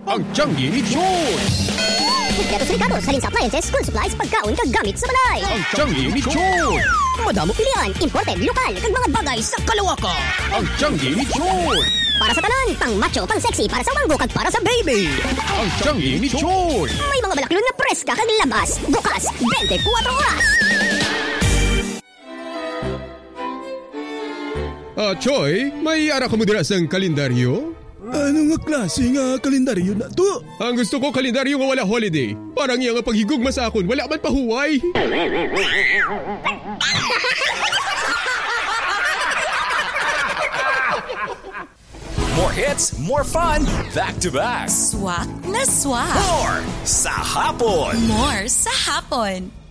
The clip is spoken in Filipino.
Ang Tianggi ni Chon! Kompleto sa Ricardo, Salins Appliances, school supplies, pagkaon, kagamit sa balay. Ang Tianggi ni Chon! Madamo pilian, imported, lokal, kag mga bagay sa kalawakan. Ang Tianggi ni Chon! Para sa tanan, pang macho, pang sexy, para sa wanggo, kag para sa baby. Ang Tianggi ni Chon! May mga balaklon na preska kag labas, bukas, 24 oras. Choy, may ara ka mo dira sang kalendaryo? Ano nga klase nga kalendaryo na to? Ang gusto ko kalendaryo nga wala holiday. Parang iya nga paghigugma sa akon, wala man pahuway. More hits, more fun, back to back. Swak na swak. More sa hapon. More sa hapon.